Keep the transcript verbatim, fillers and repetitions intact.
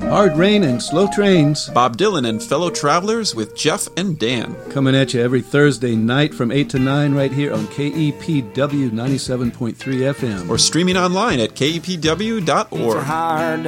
Hard rain and slow trains. Bob Dylan and fellow travelers with Jeff and Dan. Coming at you every Thursday night from eight to nine right here on K E P W ninety-seven point three F M. Or streaming online at K E P W dot org. Hard